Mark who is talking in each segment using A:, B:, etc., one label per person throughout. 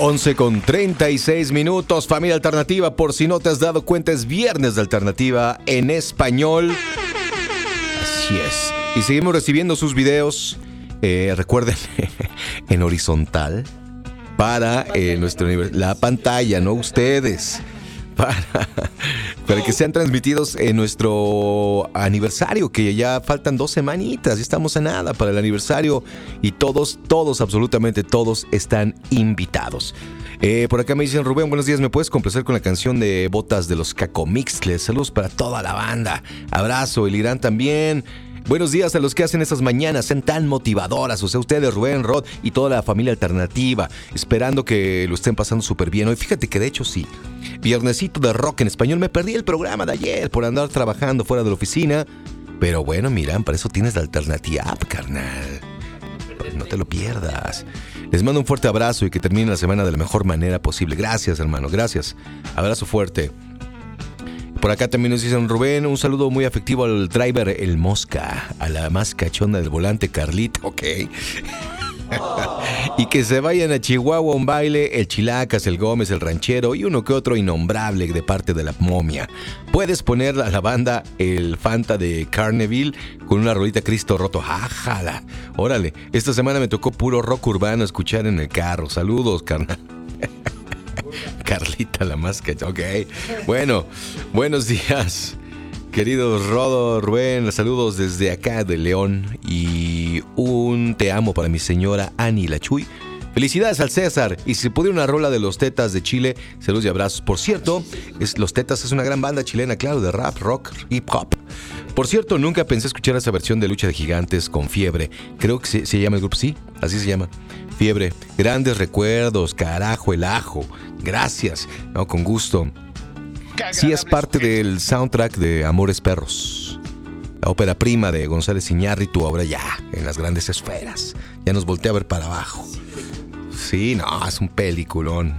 A: 11:36, familia alternativa. Por si no te has dado cuenta, es viernes de alternativa en español. Así es. Y seguimos recibiendo sus videos. Recuerden, en horizontal para la pantalla, no ustedes. Para que sean transmitidos en nuestro aniversario, que ya faltan 2 semanitas, ya estamos a nada para el aniversario y todos, absolutamente todos están invitados. Por acá me dicen: Rubén, buenos días, ¿me puedes complacer con la canción de Botas de los Cacomixtles? Saludos para toda la banda, abrazo. El Irán también. Buenos días a los que hacen estas mañanas, sean tan motivadoras, o sea, ustedes, Rubén, Rod y toda la familia alternativa, esperando que lo estén pasando súper bien hoy. Fíjate que de hecho sí, viernesito de rock en español. Me perdí el programa de ayer por andar trabajando fuera de la oficina, pero bueno, miran, para eso tienes la alternativa, carnal. No te lo pierdas. Les mando un fuerte abrazo y que terminen la semana de la mejor manera posible. Gracias, hermano, gracias. Abrazo fuerte. Por acá también nos dicen: Rubén, un saludo muy afectivo al driver El Mosca, a la más cachonda del volante Carlita, ok. Y que se vayan a Chihuahua a un baile, el Chilacas, el Gómez, el Ranchero y uno que otro innombrable de parte de la momia. Puedes poner a la banda El Fanta de Carneville con una rolita Cristo Roto. ¡Ájala! Órale, esta semana me tocó puro rock urbano escuchar en el carro. Saludos, carnal. Carlita la más que... Ok. Bueno, buenos días, queridos Rodo, Rubén. Saludos desde acá de León. Y un te amo para mi señora Ani la Chuy. Felicidades al César. Y si se pudiera una rola de Los Tetas de Chile, saludos y abrazos. Por cierto, Los Tetas es una gran banda chilena, claro, de rap, rock, hip hop. Por cierto, nunca pensé escuchar esa versión de Lucha de Gigantes con Fiebre. Creo que se llama el grupo, sí, así se llama. Fiebre. Grandes recuerdos, carajo, el ajo. Gracias. No, con gusto. Sí, es parte del soundtrack de Amores Perros. La ópera prima de González Iñárritu, ahora ya en las grandes esferas. Ya nos voltea a ver para abajo. Sí, no, es un peliculón.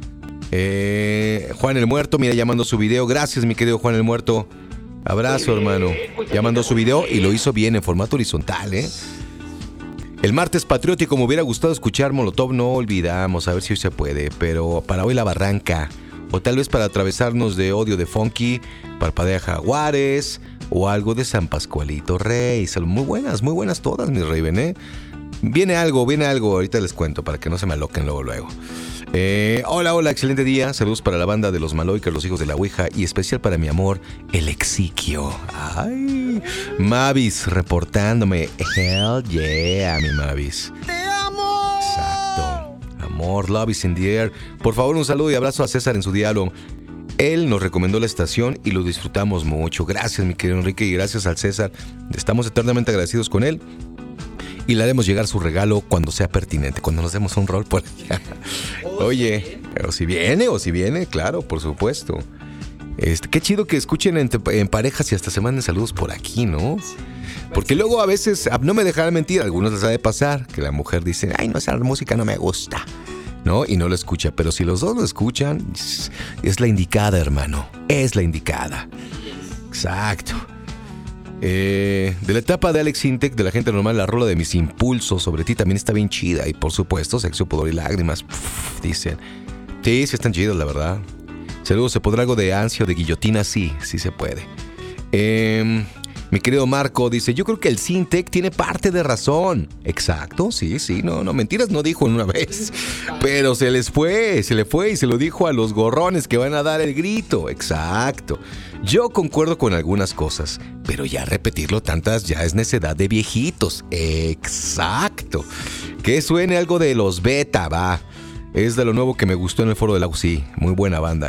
A: Juan el Muerto, mira, ya mandó su video. Gracias, mi querido Juan el Muerto. Abrazo, hermano. Ya mandó su video y lo hizo bien en formato horizontal, ¿eh? El martes patriótico, me hubiera gustado escuchar Molotov, no olvidamos, a ver si hoy se puede, pero para hoy La Barranca, o tal vez para atravesarnos de Odio de Funky, Parpadea Jaguares, o algo de San Pascualito Rey. Muy buenas todas, mis Raven, ¿eh? Viene algo, ahorita les cuento para que no se me aloquen luego. Hola, excelente día. Saludos para la banda de los Maloicas, los hijos de la Ouija, y especial para mi amor, el Exiquio. Ay, Mavis reportándome. Hell yeah, mi Mavis.
B: ¡Te amo!
A: Exacto. Amor, love is in the air. Por favor, un saludo y abrazo a César en su diálogo. Él nos recomendó la estación y lo disfrutamos mucho. Gracias, mi querido Enrique, y gracias al César. Estamos eternamente agradecidos con él. Y le haremos llegar su regalo cuando sea pertinente, cuando nos demos un rol por allá. Oye, o si viene, claro, por supuesto. Qué chido que escuchen en parejas y hasta se manden saludos por aquí, ¿no? Porque luego a veces, no me dejarán mentir, a algunos les ha de pasar que la mujer dice: ay, no, esa música no me gusta, ¿no? Y no lo escucha, pero si los dos lo escuchan, es la indicada, hermano, es la indicada. Exacto. De la etapa de Alex Intec, de La Gente Normal, la rola de Mis Impulsos sobre ti también está bien chida. Y por supuesto, Sexo, Pudor y Lágrimas, dicen. Sí están chidos, la verdad. Saludos, ¿se podrá algo de ansia o de guillotina? Sí se puede. Mi querido Marco dice: yo creo que el Sintec tiene parte de razón. Exacto, sí, no, mentiras no dijo en una vez. Pero se le fue y se lo dijo a los gorrones que van a dar el grito. Exacto. Yo concuerdo con algunas cosas, pero ya repetirlo tantas ya es necedad de viejitos. Exacto. Que suene algo de los Beta, va. Es de lo nuevo que me gustó en el foro de la UCI. Muy buena banda.